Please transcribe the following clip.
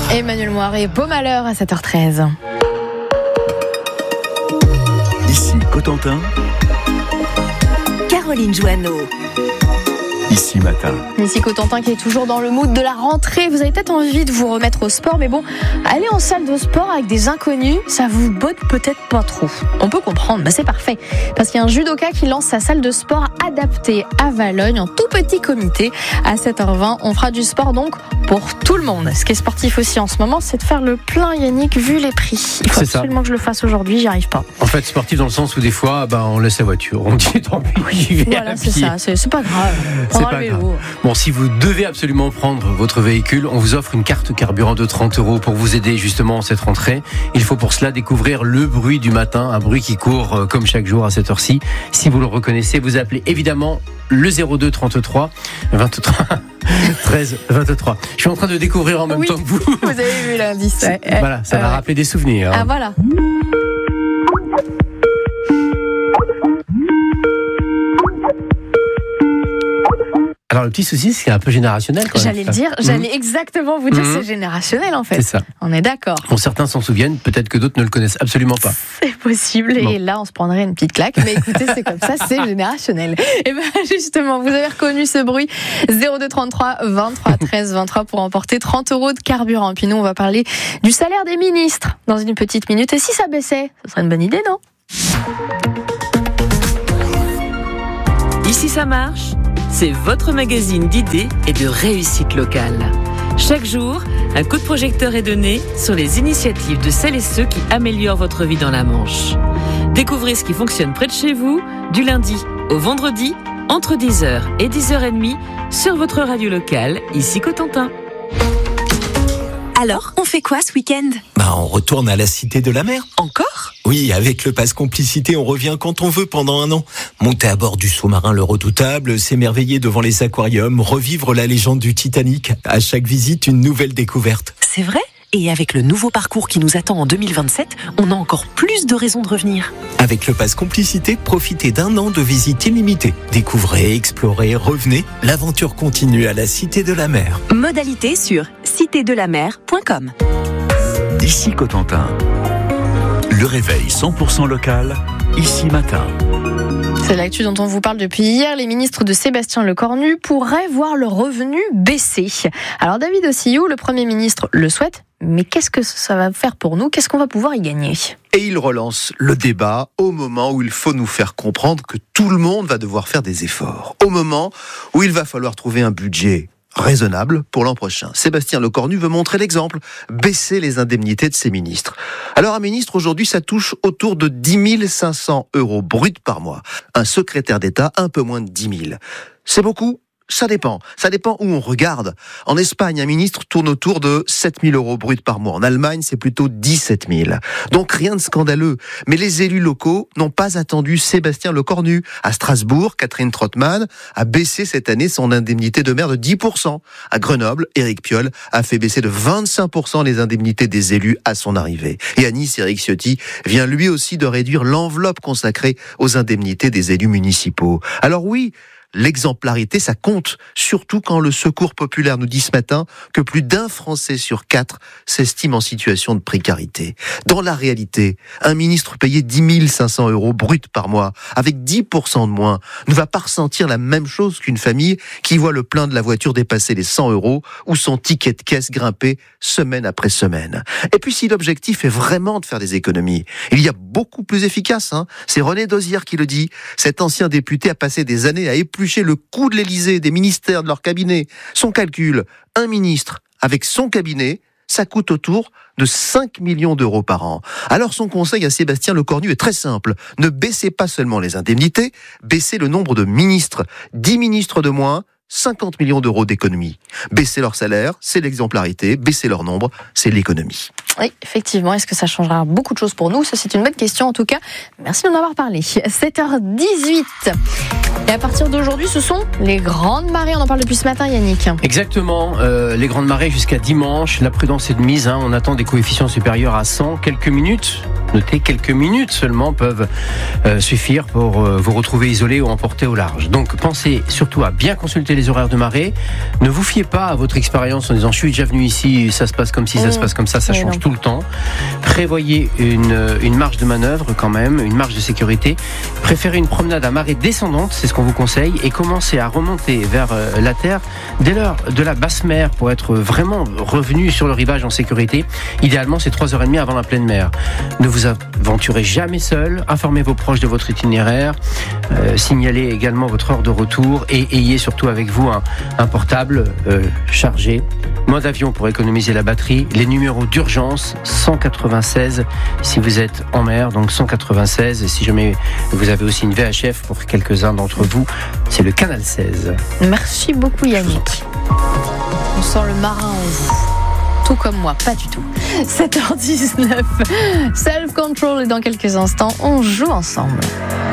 Emmanuel Moiré, beau malheur à 7h13. Ici Cotentin, Caroline Joanneau. Ici Matin. Ici Cotentin qui est toujours dans le mood de la rentrée. Vous avez peut-être envie de vous remettre au sport, mais bon, aller en salle de sport avec des inconnus, ça vous botte peut-être pas trop. On peut comprendre, c'est parfait. Parce qu'il y a un judoka qui lance sa salle de sport adaptée à Valogne en tout petit comité. À 7h20, on fera du sport donc pour tout le monde. Ce qui est sportif aussi en ce moment, c'est de faire le plein, Yannick, vu les prix. Il faut absolument que je le fasse aujourd'hui, j'y arrive pas. En fait, sportif dans le sens où des fois, on laisse la voiture, on dit tant pis, j'y vais à Voilà, pied. c'est ça, c'est pas grave. C'est pas grave. Bon, si vous devez absolument prendre votre véhicule, on vous offre une carte carburant de 30 € pour vous aider justement en cette rentrée. Il faut pour cela découvrir le bruit du matin, un bruit qui court comme chaque jour à cette heure-ci. Si vous le reconnaissez, vous appelez évidemment le 02 33 23 13 23. Je suis en train de découvrir en même temps que vous. Vous avez vu l'indice. Voilà, ça va rappeler des souvenirs. Ah voilà. Alors le petit souci, c'est un peu générationnel quand même. J'allais le dire, j'allais exactement vous dire, c'est générationnel en fait. C'est ça. On est d'accord. Bon, certains s'en souviennent, peut-être que d'autres ne le connaissent absolument pas. C'est possible, et là on se prendrait une petite claque, mais écoutez, c'est comme ça, c'est générationnel. Et bien justement, vous avez reconnu ce bruit, 02 33 23 13 23 pour emporter 30 € de carburant. Puis nous, on va parler du salaire des ministres dans une petite minute. Et si ça baissait, ce serait une bonne idée, non ? Ici ça marche, c'est votre magazine d'idées et de réussite locale. Chaque jour, un coup de projecteur est donné sur les initiatives de celles et ceux qui améliorent votre vie dans la Manche. Découvrez ce qui fonctionne près de chez vous, du lundi au vendredi, entre 10h et 10h30, sur votre radio locale, ici Cotentin. Alors, on fait quoi ce week-end ? On retourne à la Cité de la Mer. Encore ? Oui, avec le pass complicité, on revient quand on veut pendant 1 an. Monter à bord du sous-marin Le Redoutable, s'émerveiller devant les aquariums, revivre la légende du Titanic. À chaque visite, une nouvelle découverte. C'est vrai ? Et avec le nouveau parcours qui nous attend en 2027, on a encore plus de raisons de revenir. Avec le pass complicité, profitez d'1 an de visite illimitée. Découvrez, explorez, revenez. L'aventure continue à la Cité de la Mer. Modalité sur citedelamer.com. Ici Cotentin. Le réveil 100% local, Ici Matin. C'est l'actu dont on vous parle depuis hier. Les ministres de Sébastien Lecornu pourraient voir leur revenu baisser. Alors David Ossillou, le Premier ministre, le souhaite. Mais qu'est-ce que ça va faire pour nous ? Qu'est-ce qu'on va pouvoir y gagner ? Et il relance le débat au moment où il faut nous faire comprendre que tout le monde va devoir faire des efforts. Au moment où il va falloir trouver un budget raisonnable pour l'an prochain. Sébastien Lecornu veut montrer l'exemple, baisser les indemnités de ses ministres. Alors un ministre aujourd'hui, ça touche autour de 10 500 € bruts par mois. Un secrétaire d'État, un peu moins de 10 000. C'est beaucoup ? Ça dépend où on regarde. En Espagne, un ministre tourne autour de 7 000 € bruts par mois. En Allemagne, c'est plutôt 17 000. Donc rien de scandaleux. Mais les élus locaux n'ont pas attendu Sébastien Lecornu. À Strasbourg, Catherine Trottmann a baissé cette année son indemnité de maire de 10%. À Grenoble, Éric Piolle a fait baisser de 25% les indemnités des élus à son arrivée. Et à Nice, Éric Ciotti vient lui aussi de réduire l'enveloppe consacrée aux indemnités des élus municipaux. Alors oui, l'exemplarité, ça compte, surtout quand le Secours populaire nous dit ce matin que plus d'1 Français sur 4 s'estime en situation de précarité. Dans la réalité, un ministre payé 10 500 € bruts par mois, avec 10% de moins, ne va pas ressentir la même chose qu'une famille qui voit le plein de la voiture dépasser les 100 € ou son ticket de caisse grimper semaine après semaine. Et puis si l'objectif est vraiment de faire des économies, il y a beaucoup plus efficace. C'est René Dosière qui le dit. Cet ancien député a passé des années à éplucher le coût de l'Élysée, des ministères, de leur cabinet. Son calcul, un ministre avec son cabinet, ça coûte autour de 5 millions € par an. Alors son conseil à Sébastien Lecornu est très simple. Ne baissez pas seulement les indemnités, baissez le nombre de ministres. 10 ministres de moins, 50 millions € d'économies. Baisser leur salaire, c'est l'exemplarité. Baisser leur nombre, c'est l'économie. Oui, effectivement. Est-ce que ça changera beaucoup de choses pour nous ? Ça, c'est une bonne question. En tout cas, merci de m'en avoir parlé. 7h18. Et à partir d'aujourd'hui, ce sont les grandes marées. On en parle depuis ce matin, Yannick. Exactement. Les grandes marées jusqu'à dimanche. La prudence est de mise. On attend des coefficients supérieurs à 100. Quelques minutes Notez, quelques minutes seulement peuvent suffire pour vous retrouver isolé ou emporté au large. Donc pensez surtout à bien consulter les horaires de marée. Ne vous fiez pas à votre expérience en disant je suis déjà venu ici, ça se passe comme ci, ça se passe comme ça change tout le temps. Prévoyez une marge de manœuvre quand même, une marge de sécurité. Préférez une promenade à marée descendante, c'est ce qu'on vous conseille, et commencez à remonter vers la terre dès l'heure de la basse mer pour être vraiment revenu sur le rivage en sécurité. Idéalement, c'est 3h30 avant la pleine mer. Ne vous aventurez jamais seul, informez vos proches de votre itinéraire, signalez également votre heure de retour et ayez surtout avec vous un portable chargé. Mode avion pour économiser la batterie. Les numéros d'urgence 196 si vous êtes en mer, donc 196. Et si jamais vous avez aussi une VHF pour quelques-uns d'entre vous, c'est le canal 16. Merci beaucoup Yannick. On sent le marin en vous. Tout comme moi, pas du tout. 7h19, Self Control et dans quelques instants, on joue ensemble.